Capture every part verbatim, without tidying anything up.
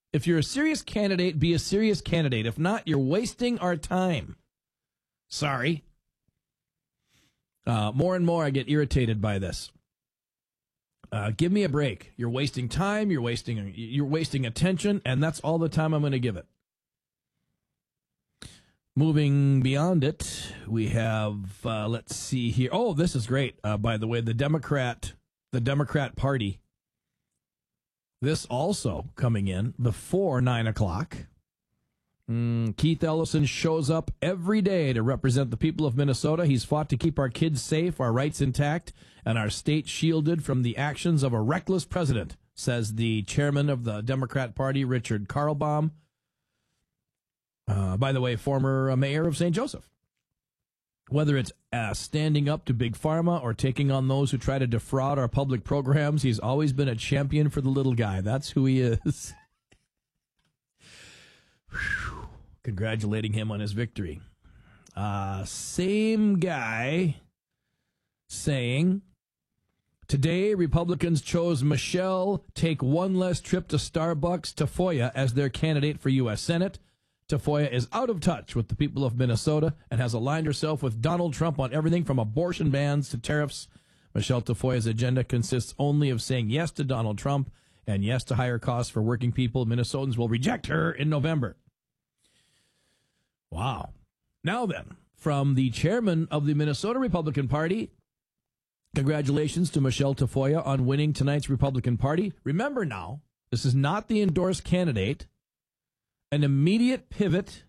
If you're a serious candidate, be a serious candidate. If not, you're wasting our time. Sorry. Uh, more and more I get irritated by this. Uh, give me a break. You're wasting time, you're wasting you're wasting attention, and that's all the time I'm going to give it. Moving beyond it, we have, uh, let's see here. Oh, this is great, uh, by the way, the Democrat, the Democrat Party. This also coming in before nine o'clock. Mm, Keith Ellison shows up every day to represent the people of Minnesota. He's fought to keep our kids safe, our rights intact, and our state shielded from the actions of a reckless president, says the chairman of the Democrat Party, Richard Karlbaum. Uh, by the way, former uh, mayor of Saint Joseph. Whether it's uh, standing up to Big Pharma or taking on those who try to defraud our public programs, he's always been a champion for the little guy. That's who he is. Congratulating him on his victory. Uh, same guy saying, today Republicans chose Michelle Take One Less Trip to Starbucks Tafoya as their candidate for U S Senate. Tafoya is out of touch with the people of Minnesota and has aligned herself with Donald Trump on everything from abortion bans to tariffs. Michelle Tafoya's agenda consists only of saying yes to Donald Trump and yes to higher costs for working people. Minnesotans will reject her in November. Wow. Now then, from the chairman of the Minnesota Republican Party, congratulations to Michelle Tafoya on winning tonight's Republican Party. Remember now, this is not the endorsed candidate. An immediate pivot,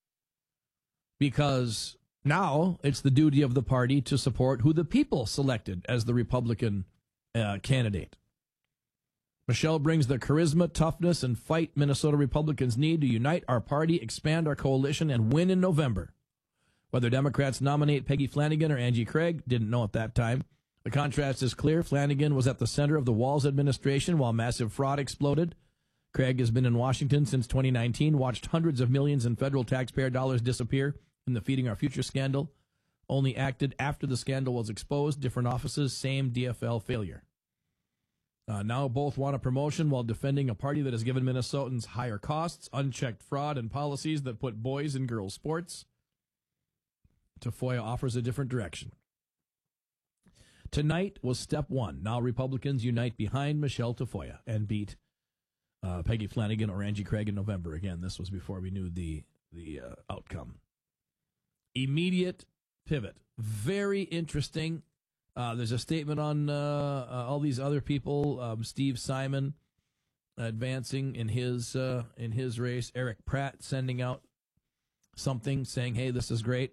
because now it's the duty of the party to support who the people selected as the Republican uh, candidate. Michelle brings the charisma, toughness, and fight Minnesota Republicans need to unite our party, expand our coalition, and win in November. Whether Democrats nominate Peggy Flanagan or Angie Craig, didn't know at that time. The contrast is clear. Flanagan was at the center of the Walz administration while massive fraud exploded. Craig has been in Washington since twenty nineteen, watched hundreds of millions in federal taxpayer dollars disappear in the Feeding Our Future scandal, only acted after the scandal was exposed, different offices, same D F L failure. Uh, now both want a promotion while defending a party that has given Minnesotans higher costs, unchecked fraud, and policies that put boys and girls sports. Tafoya offers a different direction. Tonight was step one. Now Republicans unite behind Michelle Tafoya and beat Uh, Peggy Flanagan or Angie Craig in November. Again, this was before we knew the the uh, outcome. Immediate pivot. Very interesting. Uh, there's a statement on uh, uh, all these other people. Um, Steve Simon advancing in his uh, in his race. Eric Pratt sending out something saying, "Hey, this is great."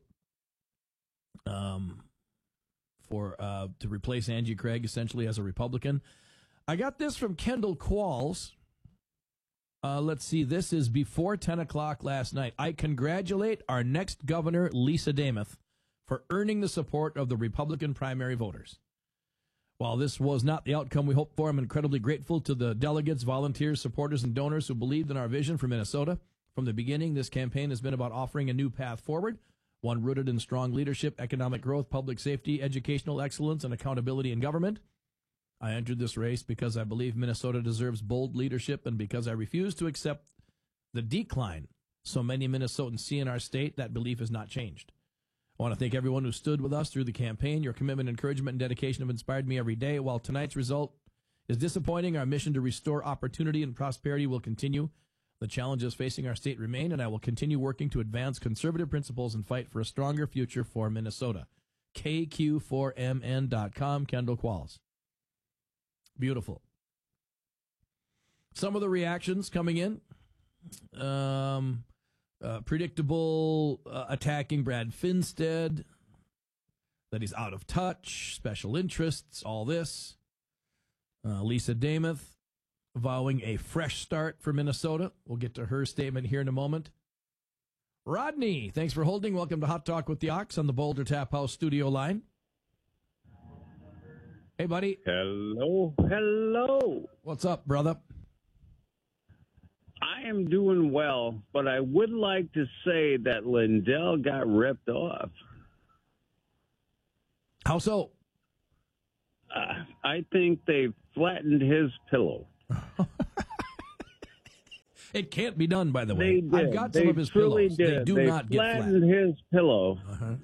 Um, for uh, to replace Angie Craig essentially as a Republican. I got this from Kendall Qualls. Uh, let's see, this is before ten o'clock last night. I congratulate our next governor, Lisa Damoth, for earning the support of the Republican primary voters. While this was not the outcome we hoped for, I'm incredibly grateful to the delegates, volunteers, supporters, and donors who believed in our vision for Minnesota. From the beginning, this campaign has been about offering a new path forward, one rooted in strong leadership, economic growth, public safety, educational excellence, and accountability in government. I entered this race because I believe Minnesota deserves bold leadership and because I refuse to accept the decline so many Minnesotans see in our state. That belief has not changed. I want to thank everyone who stood with us through the campaign. Your commitment, encouragement, and dedication have inspired me every day. While tonight's result is disappointing, our mission to restore opportunity and prosperity will continue. The challenges facing our state remain, and I will continue working to advance conservative principles and fight for a stronger future for Minnesota. K Q four M N dot com, Kendall Qualls. Beautiful. Some of the reactions coming in. Um, uh, predictable uh, attacking Brad Finstead, that he's out of touch, special interests, all this. Uh, Lisa Damoth vowing a fresh start for Minnesota. We'll get to her statement here in a moment. Rodney, thanks for holding. Welcome to Hot Talk with the Ox on the Boulder Tap House studio line. Hey, buddy. Hello. Hello. What's up, brother? I am doing well, but I would like to say that Lindell got ripped off. How so? Uh, I think they flattened his pillow. It can't be done, by the They way. did. I've got they some of his truly pillows. Did. They do they not get flat. flattened his pillow. Uh-huh.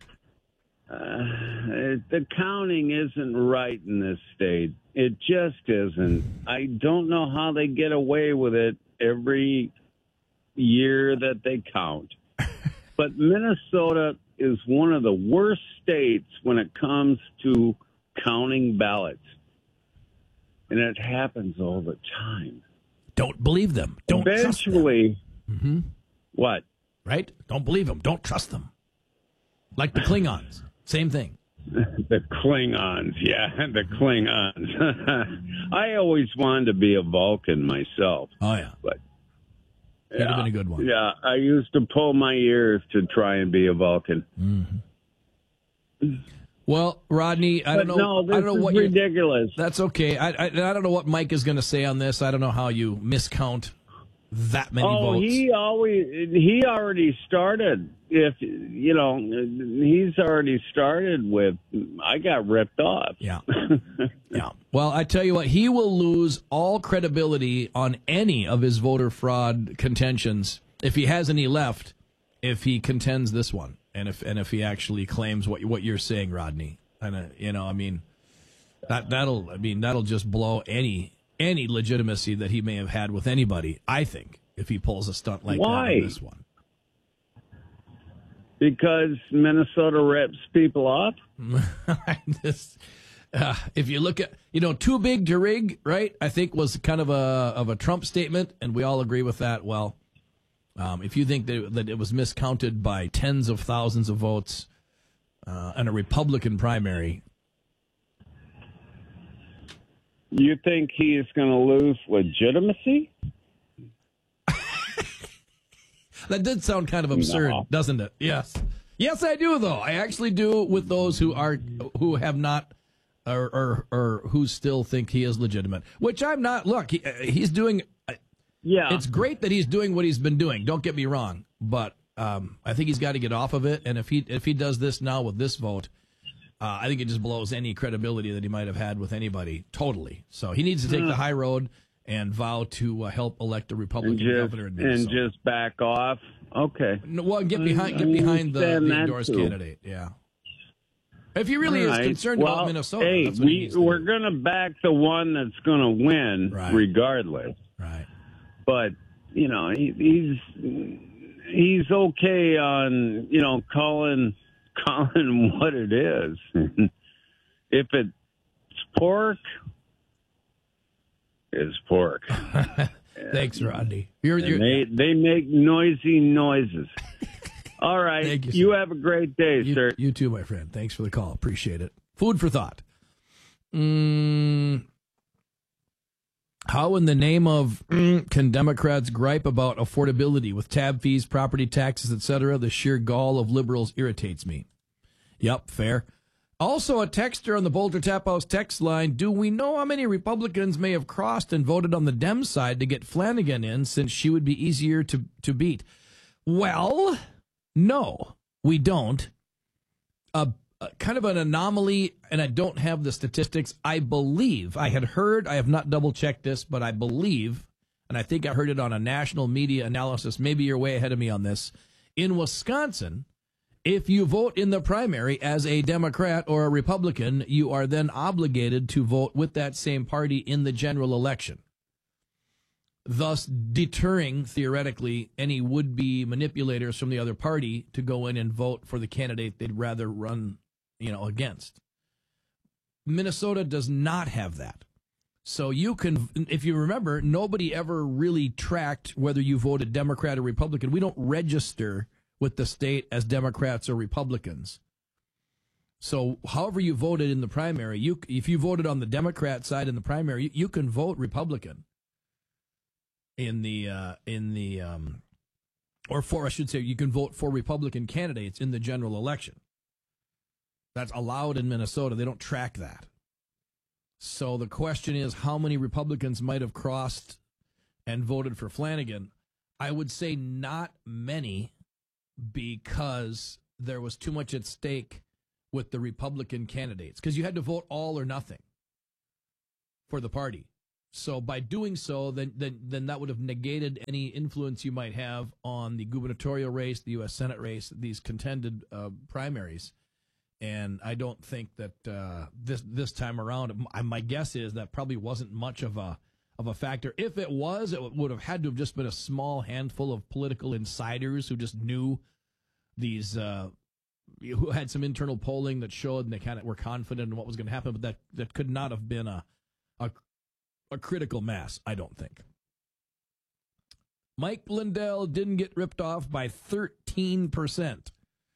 Uh, the counting isn't right in this state. It just isn't. I don't know how they get away with it every year that they count. But Minnesota is one of the worst states when it comes to counting ballots. And it happens all the time. Don't believe them. Don't Eventually, trust them. Mm-hmm. What? Right? Don't believe them. Don't trust them. Like the Klingons. Same thing. The Klingons, yeah, the Klingons. I always wanted to be a Vulcan myself. Oh, yeah. But You'd yeah, have been a good one. Yeah, I used to pull my ears to try and be a Vulcan. Mm-hmm. Well, Rodney, I but don't know. No, this I don't know is what ridiculous. That's okay. I, I I don't know what Mike is going to say on this. I don't know how you miscount that many oh, votes. he always he already started. If you know, he's already started with. I got ripped off. Yeah, yeah. Well, I tell you what, he will lose all credibility on any of his voter fraud contentions if he has any left. If he contends this one, and if and if he actually claims what what you're saying, Rodney, and uh, you know, I mean, that that'll I mean that'll just blow any any legitimacy that he may have had with anybody. I think if he pulls a stunt like Why? that on this one. Because Minnesota rips people off? This, uh, if you look at, you know, too big to rig, right? I think was kind of a of a Trump statement, and we all agree with that. Well, um, if you think that, that it was miscounted by tens of thousands of votes uh, in a Republican primary. You think he is going to lose legitimacy? That did sound kind of absurd, No. doesn't it? Yes. Yes, I do, though. I actually do with those who are who have not or or, or who still think he is legitimate, which I'm not. Look, he, he's doing. Yeah. It's great that he's doing what he's been doing. Don't get me wrong, but um, I think he's got to get off of it. And if he if he does this now with this vote, uh, I think it just blows any credibility that he might have had with anybody totally. So he needs to take Mm. the high road and vow to uh, help elect a Republican and just, governor in Minnesota. and just back off. Okay. No, well, get behind, I get behind the, understand the that endorsed too. candidate. Yeah. If he really All is right. concerned well, about Minnesota, hey, that's what he we needs to we're do. going to back the one that's going to win, Right. regardless. Right. But you know, he, he's he's okay on you know calling calling what it is. If it's pork, it's pork. Thanks, Rodney. You're, And you're, they they make noisy noises. All right. Thank you, you sir. have a great day, you, sir. you too, my friend. Thanks for the call. Appreciate it. Food for thought. Mm, how in the name of mm, can Democrats gripe about affordability with tab fees, property taxes, et cetera? The sheer gall of liberals irritates me. Yep, fair. Also, a texter on the Boulder Tap House text line. Do we know how many Republicans may have crossed and voted on the Dem side to get Flanagan in, since she would be easier to, to beat? Well, no, we don't. A, a kind of an anomaly, and I don't have the statistics. I believe, I had heard, I have not double-checked this, but I believe, and I think I heard it on a national media analysis, maybe you're way ahead of me on this, in Wisconsin, if you vote in the primary as a Democrat or a Republican, you are then obligated to vote with that same party in the general election, thus deterring, theoretically, any would-be manipulators from the other party to go in and vote for the candidate they'd rather run, you know, against. Minnesota does not have that. So you can, if you remember, nobody ever really tracked whether you voted Democrat or Republican. We don't register with the state as Democrats or Republicans. So however you voted in the primary, you if you voted on the Democrat side in the primary, you, you can vote Republican in the uh, in the um, or for I should say you can vote for Republican candidates in the general election. That's allowed in Minnesota. They don't track that. So the question is, how many Republicans might have crossed and voted for Flanagan? I would say not many, because there was too much at stake with the Republican candidates, because you had to vote all or nothing for the party. So by doing so, then, then then that would have negated any influence you might have on the gubernatorial race, the U S Senate race, these contended uh, primaries. And I don't think that uh, this this time around, my guess is that probably wasn't much of a of a factor. If it was, it would have had to have just been a small handful of political insiders who just knew these, uh, who had some internal polling that showed and they kind of were confident in what was going to happen. But that, that could not have been a, a a critical mass, I don't think. Mike Lindell didn't get ripped off by thirteen percent.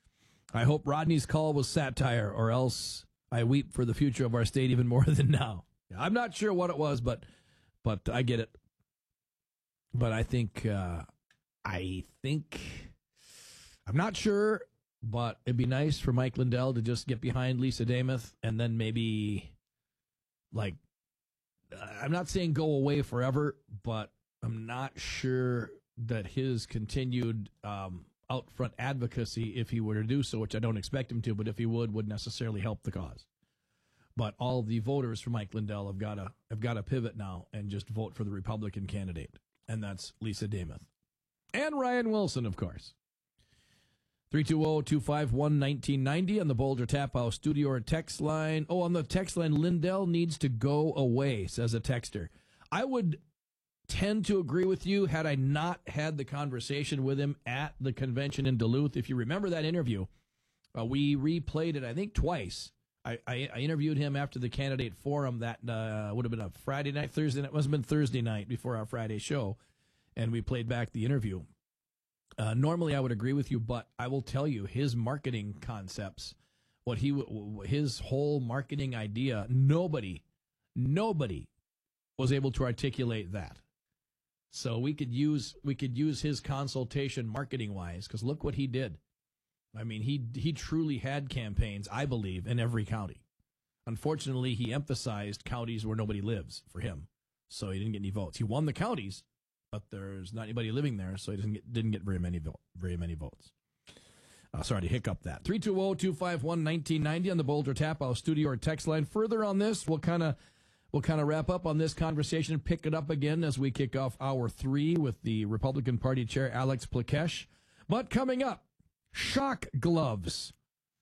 I hope Rodney's call was satire, or else I weep for the future of our state even more than now. I'm not sure what it was, but but I get it. But I think, uh, I think, I'm not sure, but it'd be nice for Mike Lindell to just get behind Lisa Damoth and then maybe, like, I'm not saying go away forever, but I'm not sure that his continued um, out front advocacy, if he were to do so, which I don't expect him to, but if he would, would necessarily help the cause. But all the voters for Mike Lindell have got to have got to pivot now and just vote for the Republican candidate, and that's Lisa Damoth. And Ryan Wilson, of course. three two zero, two five one, one nine nine zero on the Boulder Tap House studio or text line. Oh, on the text line, Lindell needs to go away, says a texter. I would tend to agree with you had I not had the conversation with him at the convention in Duluth. If you remember that interview, uh, we replayed it, I think, twice. I, I, I interviewed him after the candidate forum that uh, would have been a Friday night, Thursday night. It must have been Thursday night before our Friday show, and we played back the interview. Uh, normally, I would agree with you, but I will tell you his marketing concepts, what he, his whole marketing idea. Nobody, nobody was able to articulate that. So we could use we could use his consultation marketing wise, because look what he did. I mean, he he truly had campaigns, I believe, in every county. Unfortunately, he emphasized counties where nobody lives for him, so he didn't get any votes. He won the counties, but there's not anybody living there, so he didn't get, didn't get very many vo- very many votes. Uh, sorry to hiccup that. three two zero, two five one, one nine nine zero on the Boulder Tap House studio or text line. Further on this, we'll kind of we'll kind of wrap up on this conversation and pick it up again as we kick off hour three with the Republican Party Chair Alex Plekesh. But coming up, shock gloves.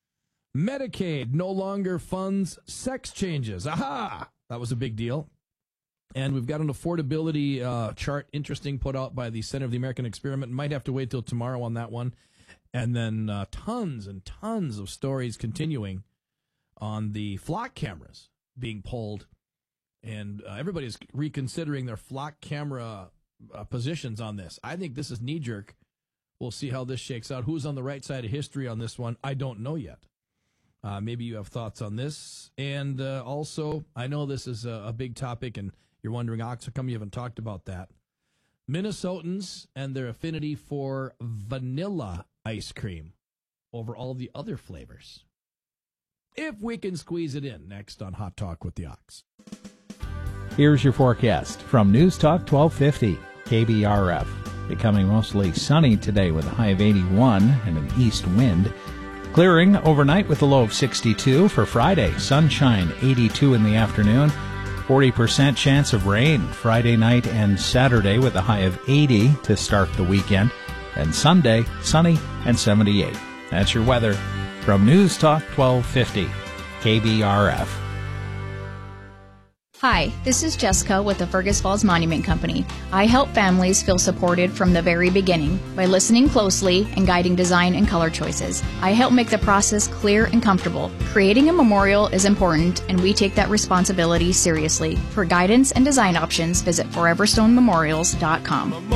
Medicaid no longer funds sex changes. Aha! That was a big deal. And we've got an affordability uh, chart, interesting, put out by the Center of the American Experiment. Might have to wait till tomorrow on that one. And then uh, tons and tons of stories continuing on the flock cameras being pulled. And uh, everybody's reconsidering their flock camera uh, positions on this. I think this is knee-jerk. We'll see how this shakes out. Who's on the right side of history on this one? I don't know yet. Uh, maybe you have thoughts on this. And uh, also, I know this is a, a big topic, and you're wondering, Ox, how come you haven't talked about that? Minnesotans and their affinity for vanilla ice cream over all the other flavors. If we can squeeze it in, next on Hot Talk with the Ox. Here's your forecast from News Talk twelve fifty, K B R F. Becoming mostly sunny today with a high of eighty-one and an east wind. Clearing overnight with a low of sixty-two. For Friday, sunshine, eighty-two in the afternoon. forty percent chance of rain Friday night and Saturday with a high of eighty to start the weekend. And Sunday, sunny and seventy-eight. That's your weather from News Talk twelve fifty, K B R F. Hi, this is Jessica with the Fergus Falls Monument Company. I help families feel supported from the very beginning by listening closely and guiding design and color choices. I help make the process clear and comfortable. Creating a memorial is important, and we take that responsibility seriously. For guidance and design options, visit forever stone memorials dot com.